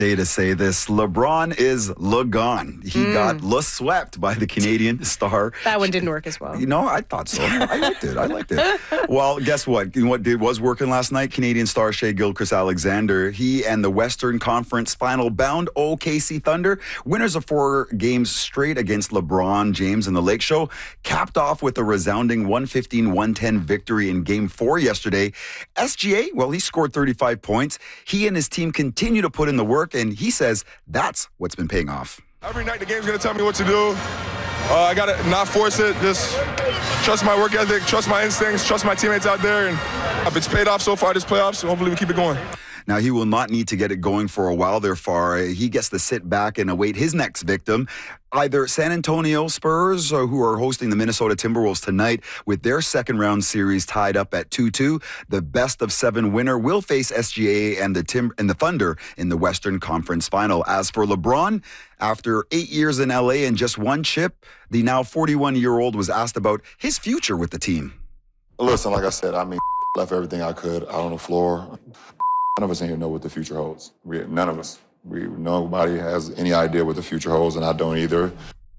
day to say this. LeBron is gone. He got swept by the Canadian Star. That one didn't work as well. You know, I thought so. I liked it. Well, guess what? You know what was working last night? Canadian Star Shai Gilgeous-Alexander. He and the Western Conference Final bound OKC Thunder, winners of 4 games straight against LeBron James and the Lake Show, capped off with a resounding 115-110 victory in Game 4 yesterday. SGA, well, he scored 35 points. He and his team continue to put in the work, and he says that's what's been paying off. Every night the game's going to tell me what to do. I got to not force it, just trust my work ethic, trust my instincts, trust my teammates out there, and it's paid off so far this playoffs, so hopefully we keep it going. Now, he will not need to get it going for a while there, Farah. He gets to sit back and await his next victim. Either San Antonio Spurs, who are hosting the Minnesota Timberwolves tonight with their second-round series tied up at 2-2. The best-of-7 winner will face SGA and the Thunder in the Western Conference Final. As for LeBron, after 8 years in LA and just 1 chip, the now 41-year-old was asked about his future with the team. Listen, like I said, left everything I could out on the floor. None of us in here know what the future holds. None of us. Nobody has any idea what the future holds, and I don't either.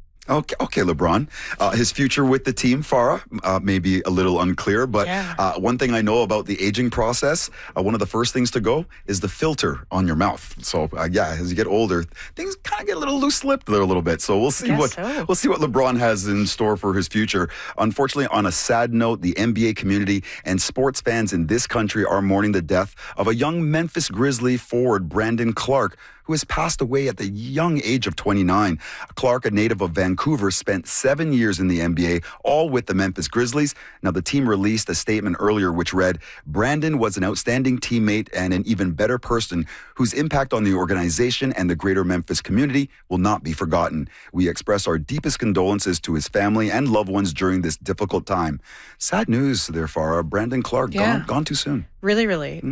Okay, LeBron. His future with the team, Farah, may be a little unclear, but one thing I know about the aging process, one of the first things to go is the filter on your mouth. So, as you get older, things kind of get a little loose-lipped there a little bit. So we'll see what LeBron has in store for his future. Unfortunately, on a sad note, the NBA community and sports fans in this country are mourning the death of a young Memphis Grizzly forward, Brandon Clarke, who has passed away at the young age of 29. Clarke, a native of Vancouver, spent 7 years in the NBA, all with the Memphis Grizzlies. Now, the team released a statement earlier which read, "Brandon was an outstanding teammate and an even better person whose impact on the organization and the greater Memphis community will not be forgotten. We express our deepest condolences to his family and loved ones during this difficult time." Sad news there, Farah. Brandon Clarke, gone too soon. Really, really.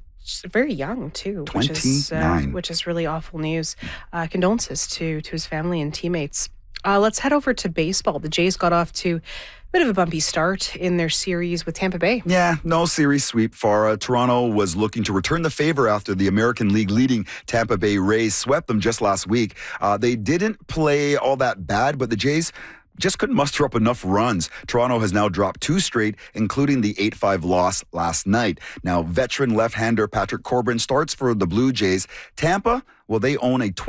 Very young too, 29. which is really awful news. Condolences to his family and teammates. Let's head over to baseball. The Jays got off to a bit of a bumpy start in their series with Tampa Bay. Yeah, no series sweep, Farah. Toronto was looking to return the favor after the American League leading Tampa Bay Rays swept them just last week. They didn't play all that bad, but the Jays just couldn't muster up enough runs. Toronto has now dropped 2 straight, including the 8-5 loss last night. Now, veteran left-hander Patrick Corbin starts for the Blue Jays. Tampa, well, they own a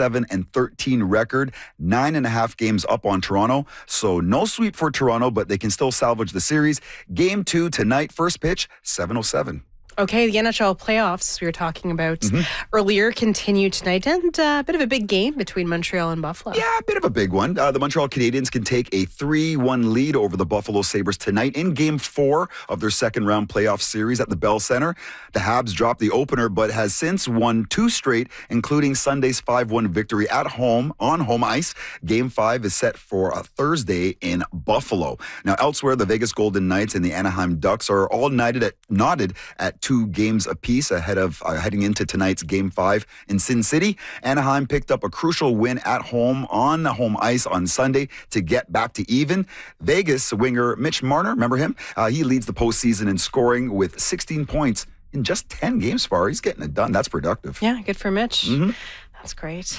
27-13 record, 9.5 games up on Toronto. So no sweep for Toronto, but they can still salvage the series. Game 2 tonight, first pitch, 7:07. Okay, the NHL playoffs we were talking about earlier continue tonight, and a bit of a big game between Montreal and Buffalo. Yeah, a bit of a big one. The Montreal Canadiens can take a 3-1 lead over the Buffalo Sabres tonight in Game 4 of their second-round playoff series at the Bell Center. The Habs dropped the opener, but has since won 2 straight, including Sunday's 5-1 victory at home, on home ice. Game 5 is set for a Thursday in Buffalo. Now, elsewhere, the Vegas Golden Knights and the Anaheim Ducks are all knotted at 2 games apiece ahead of heading into tonight's Game 5 in Sin City. Anaheim picked up a crucial win at home on home ice on Sunday to get back to even. Vegas winger Mitch Marner, remember him? He leads the postseason in scoring with 16 points in just 10 games far. He's getting it done. That's productive. Yeah, good for Mitch. That's great.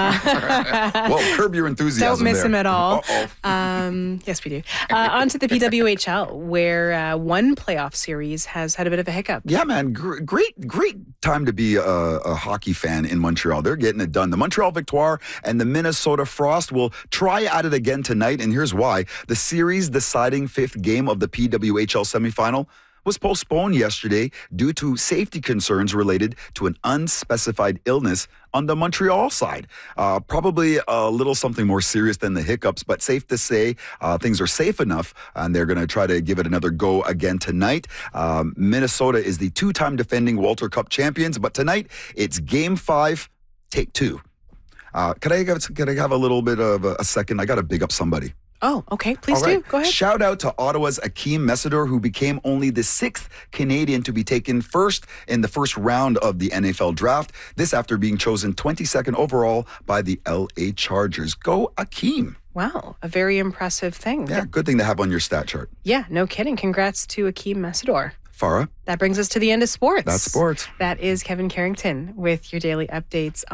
Well, curb your enthusiasm. Don't miss there. him at all. Uh-oh. Yes, we do. On to the PWHL, where one playoff series has had a bit of a hiccup. Yeah, man. Great time to be a hockey fan in Montreal. They're getting it done. The Montreal Victoire and the Minnesota Frost will try at it again tonight, and here's why. The series deciding 5th game of the PWHL semifinal was postponed yesterday due to safety concerns related to an unspecified illness on the Montreal side. Probably a little something more serious than the hiccups, but safe to say things are safe enough, and they're going to try to give it another go again tonight. Minnesota is the 2-time defending Walter Cup champions, but tonight it's Game 5, take 2. Could I have a little bit of a second? I got to big up somebody. Oh, okay. Please do. Go ahead. Shout out to Ottawa's Akeem Mesidor, who became only the 6th Canadian to be taken first in the first round of the NFL draft. This after being chosen 22nd overall by the LA Chargers. Go Akeem. Wow, a very impressive thing. Yeah, good thing to have on your stat chart. Yeah, no kidding. Congrats to Akeem Mesidor. Farah. That brings us to the end of sports. That's sports. That is Kevin Carrington with your daily updates